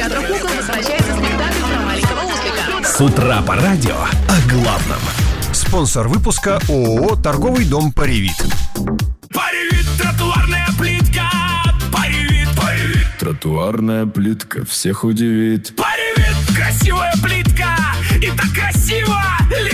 театра кукол возвращается спектакль про маленького ослика. С утра по радио о главном. Спонсор выпуска ООО «Торговый дом Паревит». Паревит, тротуарная плитка. Паревит, Паревит. Тротуарная плитка всех удивит. Паревит, красивая плитка. И так красиво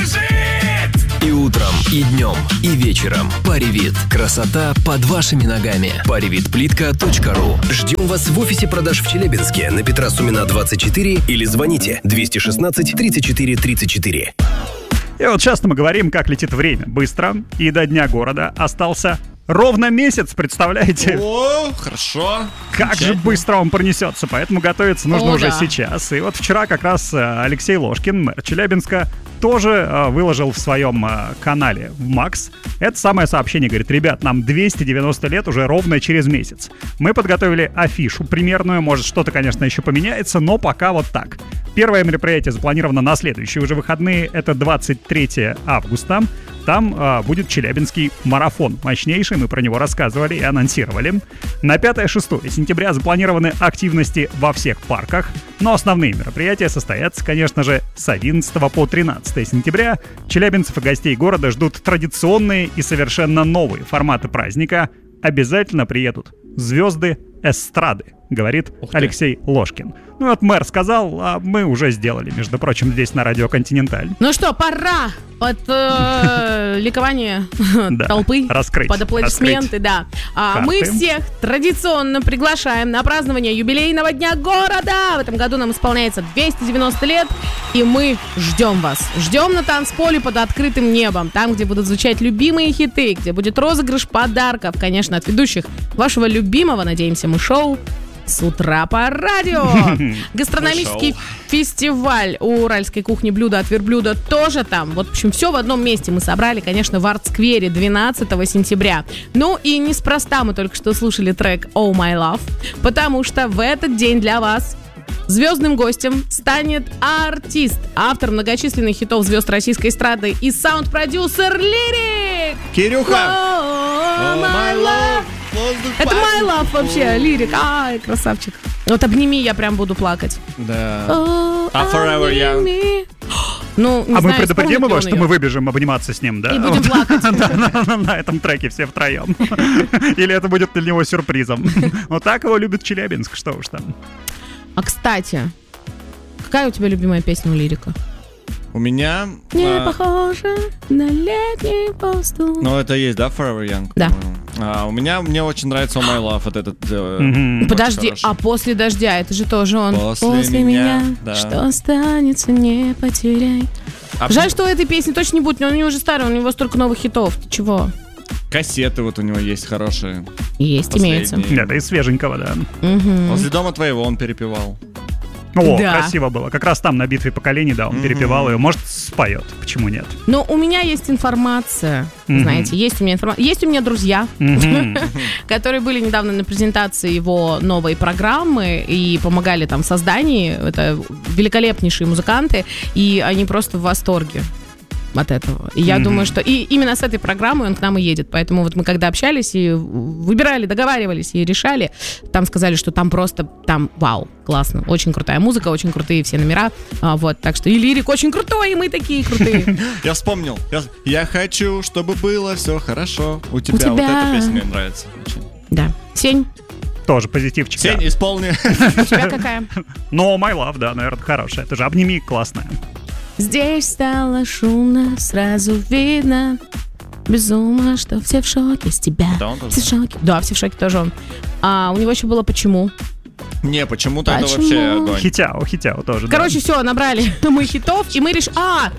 лежит. И утром, и днем, и вечером. Паревит. Красота под вашими ногами. Parevitplitka.ru. Ждем вас в офисе продаж в Челябинске на Петра Сумина 24 или звоните 216 34 34. И вот часто мы говорим, как летит время. Быстро. И до Дня города остался ровно месяц, представляете? О, хорошо. Как же быстро он пронесется, поэтому готовиться нужно уже сейчас. И вот вчера как раз Алексей Ложкин, мэр Челябинска, тоже выложил в своем канале в Макс это самое сообщение. Говорит: ребят, нам 290 лет уже ровно через месяц. Мы подготовили афишу примерную, может что-то, конечно, еще поменяется, но пока вот так. Первое мероприятие запланировано на следующие уже выходные, это 23 августа. Там будет Челябинский марафон. Мощнейший, мы про него рассказывали и анонсировали. На 5-6 сентября запланированы активности во всех парках. Но основные мероприятия состоятся, конечно же, с 11 по 13 сентября. Челябинцев и гостей города ждут традиционные и совершенно новые форматы праздника. Обязательно приедут звезды эстрады, говорит Алексей Ложкин. Ну вот мэр сказал, а мы уже сделали, между прочим, здесь на радио «Континенталь». Ну что, пора под ликование толпы, раскрыть, под аплодисменты, да. Мы всех традиционно приглашаем на празднование юбилейного дня города. В этом году нам исполняется 290 лет, и мы ждем вас. Ждем на танцполе под открытым небом, там, где будут звучать любимые хиты, где будет розыгрыш подарков, конечно, от ведущих вашего любимого, надеемся мы, шоу «С утра по радио». Гастрономический фестиваль уральской кухни «Блюдо от верблюда» тоже там. Вот, в общем, все в одном месте мы собрали, конечно, в арт-сквере 12 сентября. Ну и неспроста мы только что слушали трек «Oh My Love», потому что в этот день для вас звездным гостем станет артист, автор многочисленных хитов звезд российской эстрады и саунд-продюсер Лирик. Кирюха! Oh my love. Это my love вообще, Лирик. Ай, красавчик. Вот обними, я прям буду плакать. Да. Forever Young. Ну, не мы знаю, предупредим его, что ее. мы выбежим обниматься с ним, да? И будем плакать. На этом треке все втроем. Или это будет для него сюрпризом. Вот так его любит Челябинск, что уж там. А, кстати, какая у тебя любимая песня у Лирика? У меня... Не похоже на летний воздух. Ну, это есть, да, Forever Young? Да. У меня, мне очень нравится Oh My Love, вот этот... Подожди, а «После дождя» это же тоже он. После меня, да. Что останется, не потеряй. Жаль, что у этой песни точно не будет, но он уже старый, у него столько новых хитов. Ты чего? Кассеты вот у него есть хорошие. Есть, имеется. Да, и свеженького, да. Возле дома твоего он перепевал. О, Да. красиво было. Как раз там на битве поколений, да, он перепевал ее. Может, споет, почему нет? Но у меня есть информация, знаете, есть у меня информация. Есть у меня друзья, которые были недавно на презентации его новой программы и помогали там в создании. Это великолепнейшие музыканты, и они просто в восторге от этого. И я думаю, что и именно с этой программой он к нам и едет. Поэтому вот мы когда общались и выбирали, договаривались и решали, там сказали, что там просто, там вау, классно. Очень крутая музыка, очень крутые все номера. Вот, так что и Лирик очень крутой, и мы такие крутые. Я вспомнил. Я хочу, чтобы было все хорошо. У тебя вот эта песня мне нравится очень. Да. Сень, Тоже позитивчик. да. Сень, исполни. у тебя какая? Но My Love, да, наверное, хорошая. Это же «Обними» классная. Здесь стало шумно, сразу видно. Безумно, что все в шоке с тебя. Да, он тоже. Все в шоке. Да, все в шоке тоже он. А у него еще было «Почему?». Не, почему-то это Почему? вообще огонь. Хитяо тоже. да. Короче, все, набрали мы хитов, и мы решили...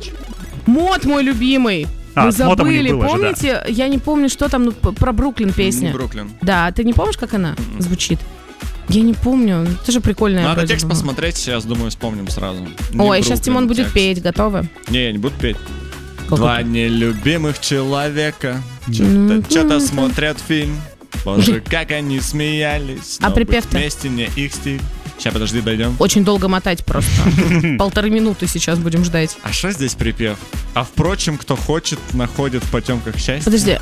Мод мой любимый. Мы с Мотом у них забыли, было же, да. помните? Я не помню, что там, про Бруклин песня. Не Бруклин. Да, ты не помнишь, как она звучит? Я не помню. Это же прикольная. Надо вроде текст бы. посмотреть, сейчас, думаю, вспомним сразу. Не Ой, сейчас Бруклин Тимон будет текст. петь, готовы? Не, я не буду петь. Как Два это? нелюбимых человека Ну, что-то смотрят фильм. Боже, как они смеялись. А но припев-то? быть вместе не их стиль. Сейчас, подожди, дойдем. Очень долго мотать просто. 1,5 минуты сейчас будем ждать. А что здесь припев? А впрочем, кто хочет, находит в потемках счастье. Подожди.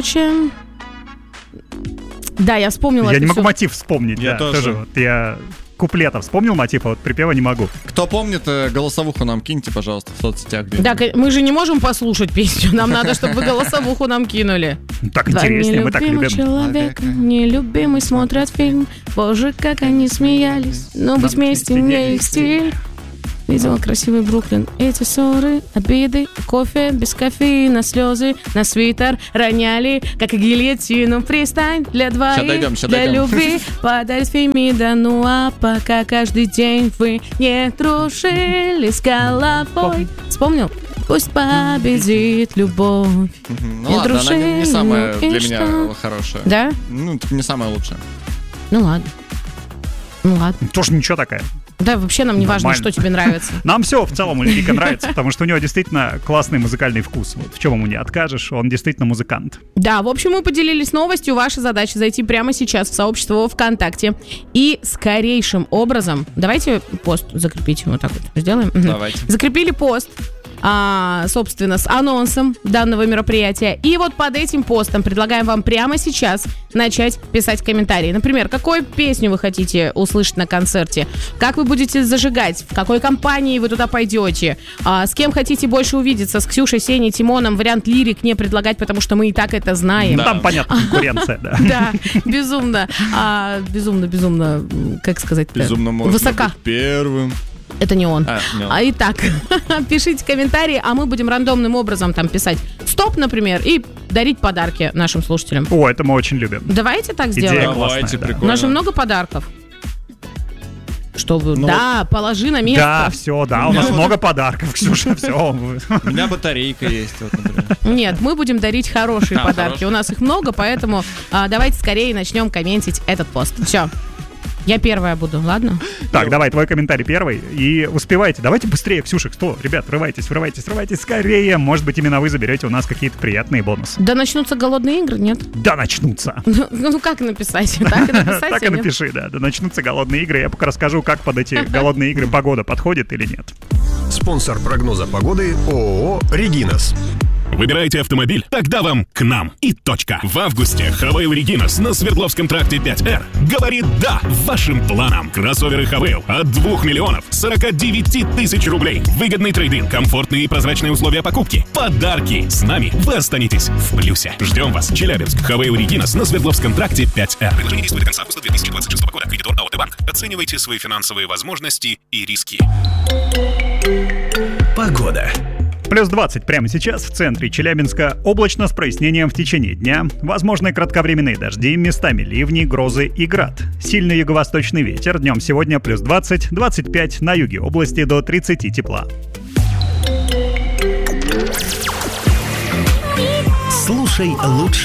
Впрочем... Да, я вспомнила Я это не могу всё. мотив вспомнить. Я да, тоже. Вот я куплета вспомнил мотив, а вот припева не могу. Кто помнит, голосовуху нам киньте, пожалуйста, в соцсетях. Так, мы же не можем послушать песню. Нам надо, чтобы вы голосовуху нам кинули. Так интереснее, мы так любим. Человека, нелюбимый, смотрят фильм. Боже, как они смеялись. Но быть вместе не их стиль. Видела красивый Бруклин. Эти ссоры, обиды, кофе без кофеина, слезы на свитер роняли, как и гильотину. Пристань для двоих, для любви. Подарит Фемида, ну а пока каждый день вы не дружили с головой. Вспомнил? Пусть победит любовь. Ну ладно, она не самая для меня хорошая. Да? Ну, не самая лучшая. Ну ладно. Тоже ничего такая. Да, вообще нам не важно, что тебе нравится. Нам все в целом у Лирика нравится, потому что у него действительно классный музыкальный вкус. Вот в чем ему не откажешь, он действительно музыкант. Да, в общем, мы поделились новостью. Ваша задача зайти прямо сейчас в сообщество ВКонтакте и скорейшим образом... Давайте пост закрепить, вот так вот сделаем. Давайте. Закрепили пост, собственно, с анонсом данного мероприятия. И вот под этим постом предлагаем вам прямо сейчас начать писать комментарии. Например, какую песню вы хотите услышать на концерте, как вы будете зажигать, в какой компании вы туда пойдете, с кем хотите больше увидеться, с Ксюшей, Сеней, Тимоном. Вариант лирик не предлагать, потому что мы и так это знаем. Да. Там, понятно, конкуренция, да. Да, безумно, как сказать-то? Безумно можно высока. быть первым. Это не он. Не он. Итак, пишите комментарии, а мы будем рандомным образом там писать «стоп», например, и дарить подарки нашим слушателям. О, это мы очень любим. Давайте так Идея сделаем. Давайте, да. прикольно. У нас же много подарков. Чтобы, Ну, да, положи на место. Да, все, да, у нас много подарков, Ксюша, все. У меня батарейка есть, вот, например. Нет, мы будем дарить хорошие подарки. хорошие. У нас их много, поэтому давайте скорее начнем комментить этот пост. Все. Я первая буду, ладно? Так, давай, твой комментарий первый. И успевайте. Давайте быстрее, Ксюша, что? Ребят, врывайтесь скорее. Может быть, именно вы заберете у нас какие-то приятные бонусы. Да начнутся голодные игры, нет? Да начнутся. Ну как написать? Так и написать? Так и напиши, да. Да начнутся голодные игры. Я пока расскажу, как под эти голодные игры погода подходит или нет. Спонсор прогноза погоды ООО «Регинас». Выбираете автомобиль? Тогда вам к нам и точка. В августе Хавейл Регинас на Свердловском тракте 5R говорит «да» вашим планам. Кроссоверы Хавейл от 2 миллионов 49 тысяч рублей. Выгодный трейд-ин, комфортные и прозрачные условия покупки. Подарки. С нами вы останетесь в плюсе. Ждем вас. Челябинск. Хавейл Регинас на Свердловском тракте 5R. Предложение действует до конца августа 2026 года. Кредитор АОТ Банк. Оценивайте свои финансовые возможности и риски. Погода. Плюс 20 прямо сейчас в центре Челябинска. Облачно с прояснением в течение дня. Возможны кратковременные дожди, местами ливни, грозы и град. Сильный юго-восточный ветер. Днем сегодня плюс 20-25, на юге области до 30 тепла. Слушай лучше.